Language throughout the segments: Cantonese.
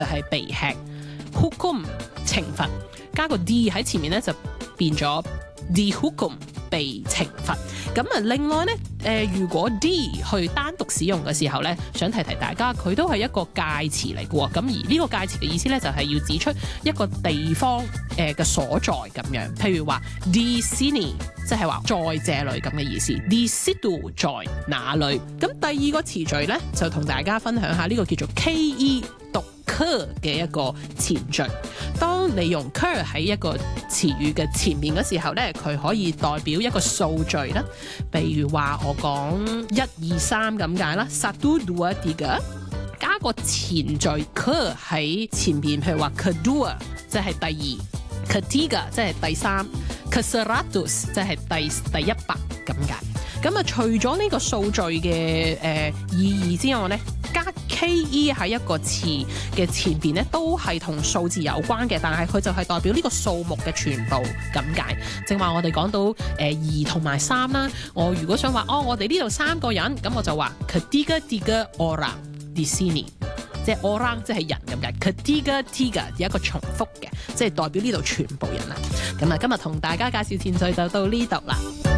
係被吃 ，hukum 懲罰，加個 d 喺前面咧就變咗 dihukum 被懲罰。咁啊，另外咧，如果 D 去單獨使用嘅時候咧，想提提大家，佢都係一個介詞嚟嘅喎。咁而呢個介詞嘅意思咧，就係要指出一個地方嘅所在咁樣。譬如話 di sini，即係話在這裏咁嘅意思。di situ 在哪裏？咁第二個詞序咧，就同大家分享下呢個叫做 ke 讀 k 嘅一個前序。當你用 k 喺一個詞語嘅前面嘅時候咧，佢可以代表一個數序啦。譬如話我講1、2、3咁解啦 ，satu dua tiga，加個前序 ke 喺前邊，譬如話 kedua 即係第二 ，ketiga 即係第三 ，keseratus 即係第100咁解。咁啊，除咗呢個數序嘅意義之外咧，加 ke 喺一個詞嘅前邊咧，都係同數字有關嘅，但係佢就係代表呢個數目嘅全部咁解。正話我哋講到2同埋3啦，我如果想話我哋呢度3個人，咁我就話 ketiga orang di sini， 即係 orang 即係人咁解 ，ketiga 有一個重複嘅，即係代表呢度全部人啦。咁啊，今日同大家介紹前序就到呢度啦。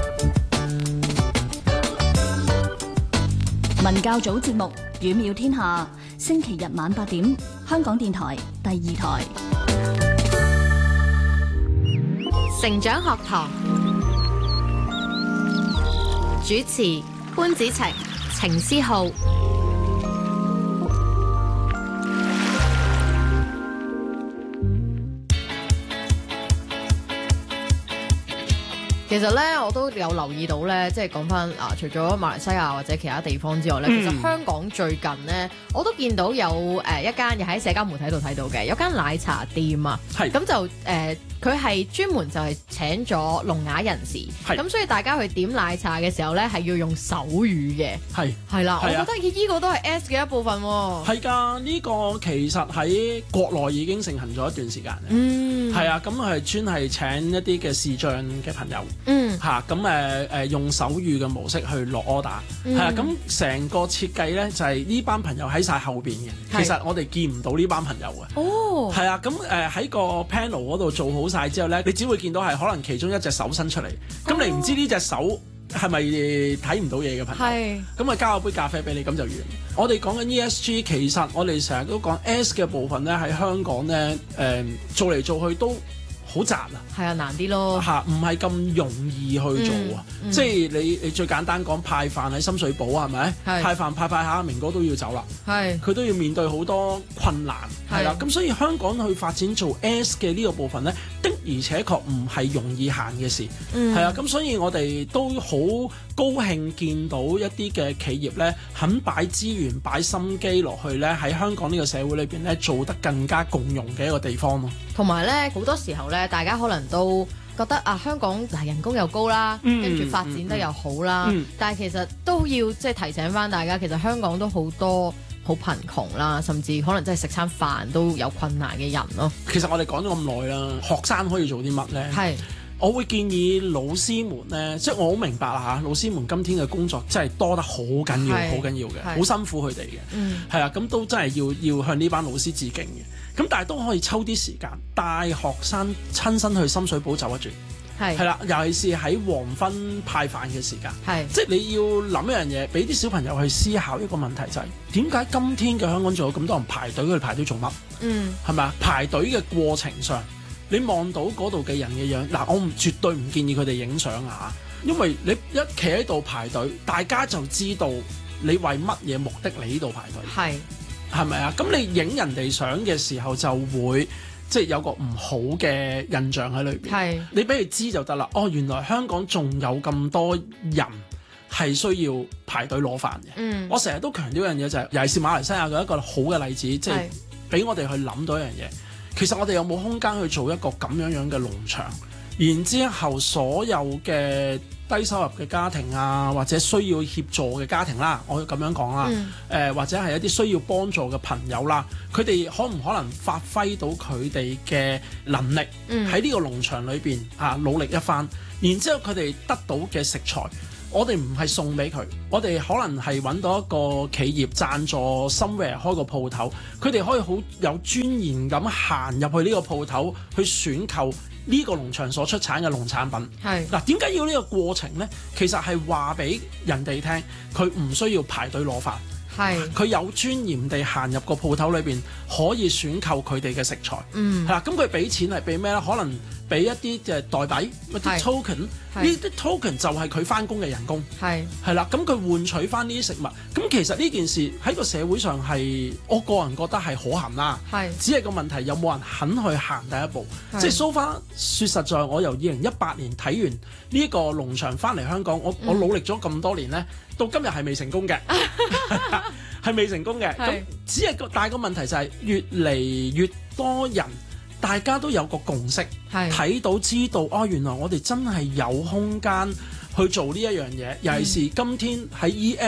文教組節目《語妙天下》，星期日晚8點，香港電台第2台。 成長學堂主持潘子晴、程思浩。 其實咧，我都有留意到咧，即係講翻除咗馬來西亞或者其他地方之外咧，其實香港最近咧，我都見到有一間又喺社交媒體度睇到嘅，有間奶茶店啊，咁就佢係專門就係請咗聾啞人士，咁所以大家去點奶茶嘅時候咧，係要用手語嘅，係啦，我覺得呢個都係 S 嘅一部分喎。 係㗎，呢個其實喺國內已經盛行咗一段時間係啊，咁係專係請一啲嘅視障嘅朋友，咁用手語嘅模式去落 order，係啊，咁成個設計咧就係呢班朋友喺晒後邊嘅，其實我哋見唔到呢班朋友嘅，係啊，咁喺個 panel 嗰度做好晒之後咧，你只會見到係可能其中一隻手伸出嚟，咁你唔知呢隻手係咪睇唔到嘢嘅朋友，咁啊交一杯咖啡俾你，咁就完。我哋講緊 ESG， 其實我哋成日都講 S 嘅部分咧，喺香港咧做嚟做去都好雜啊， 係啊，難啲咯， 唔係咁容易去做啊，即係你最簡單講派飯喺深水埗係咪？派飯派下，明哥都要走啦，佢都要面對好多困難，係啦，咁所以香港去發展做 S 嘅呢個部分咧，的而且確唔係容易行嘅事，係啊，咁所以我哋都好高興見到一啲嘅企業咧，肯擺資源擺心機落去咧，喺香港呢個社會裏邊咧，做得更加共融嘅一個地方咯。 同埋咧，好多時候咧，大家可能都覺得香港人工又高啦，跟住發展得又好啦，但係其實都要即係提醒翻大家，其實香港都好多好貧窮啦，甚至可能真係食餐飯都有困難嘅人咯。 其實我哋講咗咁耐啦，學生可以做啲乜咧？我會建議老師們咧，即係我好明白啦嚇，老師們今天嘅工作真係多得好緊要，好緊要嘅，好辛苦佢哋嘅，係啊，咁都真係要向呢班老師致敬嘅。咁但係都可以抽啲時間帶學生親身去深水埗走一轉，係啦，尤其是喺黃昏派飯嘅時間，即係你要諗一樣嘢，俾啲小朋友去思考一個問題，就係點解今天嘅香港仲有咁多人排隊？佢哋排隊做乜？係咪啊？排隊嘅過程上，你望到嗰度嘅人嘅樣，嗱，我絕對唔建議佢哋影相啊，因為你一企喺度排隊，大家就知道你為乜嘢目的嚟呢度排隊，係咪啊？咁你影人哋相嘅時候就會即係有個唔好嘅印象喺裏邊，你俾佢知就得啦。哦，原來香港仲有咁多人係需要排隊攞飯嘅。我成日都強調一樣嘢就係，尤其是馬來西亞嘅一個好嘅例子，即係俾我哋去諗到一樣嘢。其實我哋有冇空間去做一個咁樣嘅農場，然之後所有嘅低收入嘅家庭啊，或者需要協助嘅家庭啦，我咁樣講啦，或者係一啲需要幫助嘅朋友啦，佢哋可唔可能發揮到佢哋嘅能力喺呢個農場裏邊努力一番，然之後佢哋得到嘅食材， 我哋唔係送俾佢，我哋可能係揾到一個企業贊助 somewhere 開個鋪頭，佢哋可以好有尊嚴咁行入去呢個鋪頭去選購呢個農場所出產嘅農產品。 係嗱，點解要呢個過程呢？其實係話俾人哋聽，佢唔需要排隊攞飯。 係佢有尊嚴地行入個鋪頭裏邊，可以選購佢哋嘅食材。係啦，咁佢俾錢係俾咩咧？可能俾一啲嘅代幣，一啲 token。呢啲 token 就係佢翻工嘅人工。係啦，咁佢換取翻呢啲食物。咁其實呢件事喺個社會上係，我個人覺得係可行啦。只係個問題有冇人肯去行第一步？即係 so far，說實在，我由2018年睇完呢個農場翻嚟香港，我努力咗咁多年咧，到今日係未成功嘅。係未成功嘅，咁只係但係個問題就係越嚟越多人，大家都有個共識，睇到知道原來我哋真係有空間去做呢一樣嘢，尤其是今天喺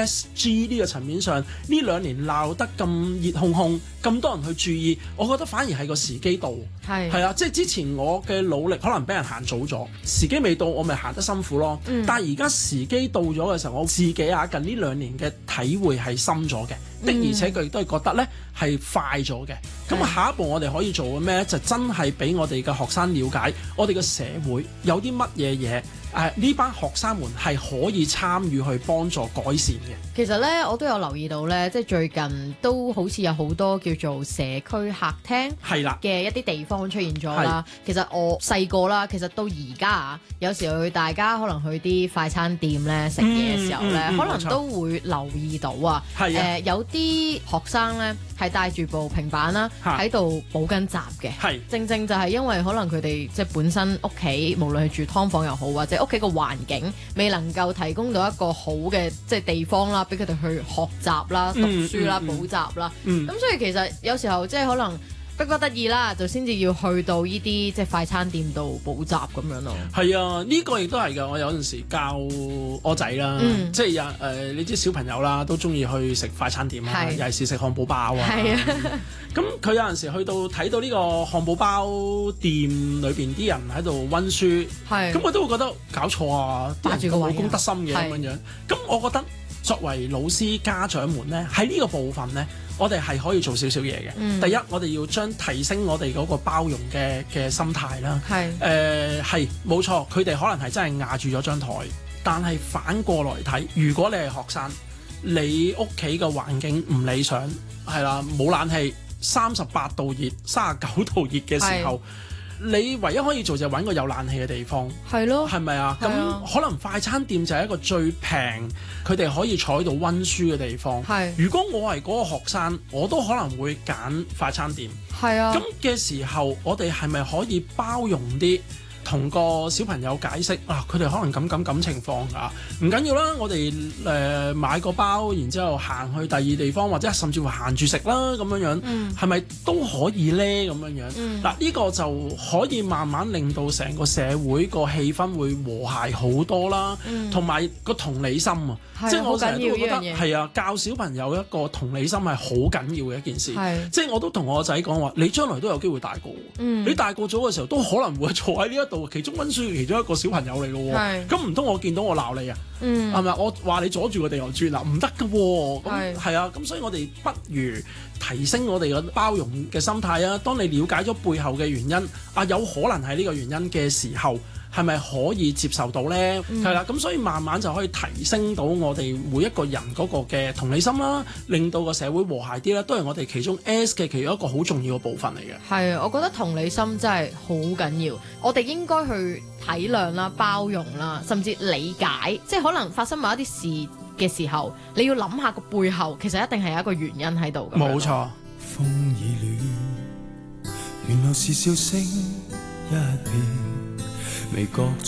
ESG 呢個層面上，呢2年鬧得咁熱烘烘，咁多人去注意，我覺得反而係個時機到，係啊，即係之前我嘅努力可能俾人行早咗，時機未到，我咪行得辛苦咯。但係而家時機到咗嘅時候，我自己近呢2年嘅體會係深咗嘅，的而且確亦都係覺得呢係快咗嘅。咁下一步我哋可以做嘅咩？就真係俾我哋嘅學生了解，我哋嘅社會有啲乜嘢嘢。呢班學生們係可以參與去幫助改善嘅。 其實咧，我都有留意到咧，即係最近都好似有好多叫做社區客廳嘅一啲地方出現咗啦。其實我細個啦，其實到而家啊，有時候大家可能去啲快餐店咧食嘢嘅時候咧，可能都會留意到有啲學生咧係帶住部平板啦喺度補緊習嘅。正正就係因為可能佢哋即係本身屋企無論係住劏房又好，或者屋企個環境未能夠提供到一個好嘅即係地方啦，俾佢哋去學習啦、讀書啦、補習啦。咁所以其實有時候即係可能逼不得已啦，就先至要去到呢啲即係快餐店度補習咁樣咯。 係啊，呢個亦都係㗎。我有陣時教我仔啦，即係你知小朋友啦，都中意去食快餐店啊，尤其是食漢堡包啊。咁佢有陣時去到睇到呢個漢堡包店裏邊啲人喺度溫書，咁我都會覺得搞錯啊！啲人咁冇公德心嘅咁樣。咁我覺得作為老師家長們咧，喺呢個部分咧，我哋係可以做少少嘢嘅。第一，我哋要將提升我哋嗰個包容嘅心態啦。係冇錯，佢哋可能係真係壓住咗張台，但係反過來睇，如果你係學生，你屋企嘅環境唔理想，係啦，冇冷氣，38度熱、39度熱嘅時候，你唯一可以做就係揾個有冷氣嘅地方，係咪啊？咁可能快餐店就係一個最平，佢哋可以坐喺度溫書嘅地方。如果我係嗰個學生，我都可能會揀快餐店。咁嘅時候，我哋係咪可以包容啲？同個小朋友解釋佢哋可能咁情況㗎，唔緊要啦，我哋買個包，然之後行去第二地方，或者甚至乎行住食啦咁樣，係咪都可以呢？咁樣？嗱，呢個就可以慢慢令到成個社會個氣氛會和諧好多啦，同埋個同理心啊，即係我成日都覺得係啊，教小朋友一個同理心係好緊要嘅一件事。即係我都同我仔講話，你將來都有機會大個，你大個咗嘅時候都可能會坐喺呢一度。其中溫書嘅其中一個小朋友嚟嘅喎，咁唔通我見到我鬧你啊？係咪？我話你阻住個地球轉啊，唔得嘅喎。咁係啊，咁所以我哋不如提升我哋嘅包容嘅心態啊。當你了解咗背後嘅原因，有可能係呢個原因嘅時候，係咪可以接受到呢？係啦，咁所以慢慢就可以提升到我哋每一個人嗰個嘅同理心啦，令到個社會和諧啲啦，都係我哋其中 S 嘅其中一個好重要嘅部分嚟嘅。 係啊，我覺得同理心真係好緊要，我哋應該去體諒啦、包容啦，甚至理解，即係可能發生某一啲事嘅時候，你要諗下個背後，其實一定係有一個原因喺度嘅。 冇錯。 風已暖，原來是笑聲一片，未覺